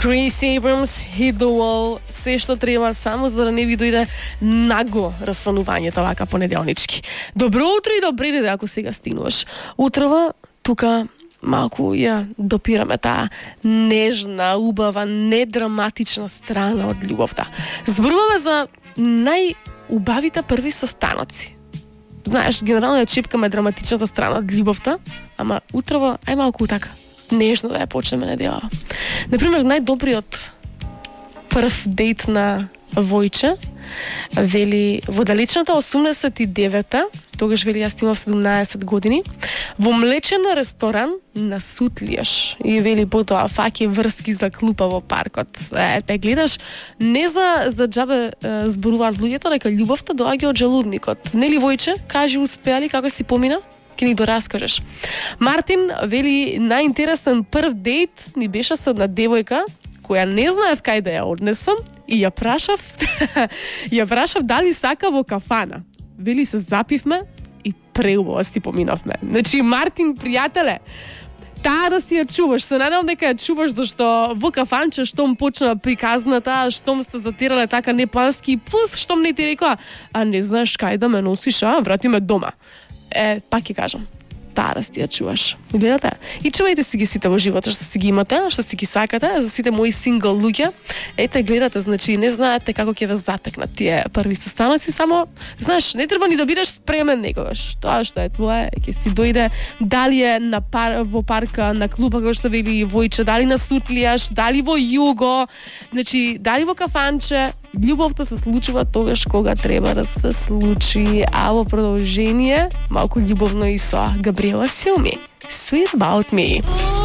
Grace Abrams, Hit the Wall, се што треба само за да не ви дојде нагло рассанувањето вака понеделнички. Добро утро и добри ден ако сега стигнуваш. Утрова тука малку ја допираме таа нежна, убава, недраматична страна од љубовта. Зборуваме за најубавите први состаноци. Знаеш, генерално ја чепкаме драматичната страна од љубовта, ама утрова ај малку така нежно да ја почнеме неделава. Например, најдобриот прв дейт на Војче вели во далечната 89-та, тогаш вели јас имав 17 години, во млечен ресторан на Сутлијаш и вели потоа фаќи врски за клупа во паркот. Те гледаш, не за џабе зборуваат луѓето дека љубовта доаѓа од желудникот. Нели Војче, кажи успеа ли, како си помина? Ке ни дораскажеш. Мартин вели најинтересен прв дейт ни беше со една девојка која не знаев кај да ја однесам и ја прашав дали сака во кафана. Вели се запивме и преубаво си поминавме. Значи Мартин, пријателе, таа да си ја чуваш. Се надевам дека ја чуваш, зашто во кафанче штом почна приказната, штом сте затерале така непански, плюс штом не ти рекоа, а не знаеш кај да ме носиш, врати ме дома. Пак ќе кажам, таа да си ја чуваш. Гледате? И чувајте си ги сите во живота, што си ги имате, што си ги сакате, за сите мои сингл луѓе. Ете, гледате, значи не знаете како ќе ве затекнат тие први состаноци, само, знаеш, не треба ни да бидеш спремен некогаш. Тоа што е твое, ќе си дојде, дали е во парка, на клуба, како што вели Војче, дали на Сутлијаш, дали во Југо, значи, дали во кафанче. Љубовта се случува тогаш кога треба да се случи, а во продолжение малку љубовно и со Габриела Силми. Sweet About Me.